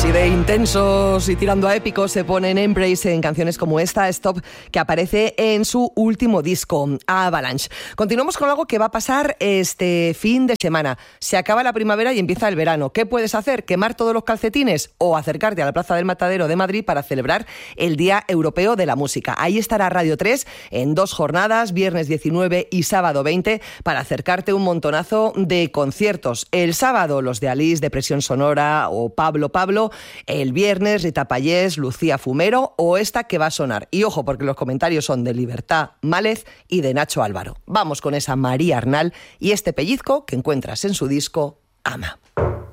Así de intensos y tirando a épicos se ponen Embrace en canciones como esta, Stop, que aparece en su último disco, Avalanche. Continuamos con algo que va a pasar este fin de semana. Se acaba la primavera y empieza el verano. ¿Qué puedes hacer? ¿Quemar todos los calcetines? ¿O acercarte a la Plaza del Matadero de Madrid para celebrar el Día Europeo de la Música? Ahí estará Radio 3 en 2 jornadas, viernes 19 y sábado 20, para acercarte un montonazo de conciertos. El sábado, los de Alice, Depresión Sonora o Pablo. El viernes, Rita Payés, Lucía Fumero o esta que va a sonar. Y ojo, porque los comentarios son de Libertad Mález y de Nacho Álvaro. Vamos con esa María Arnal y este pellizco que encuentras en su disco Ama.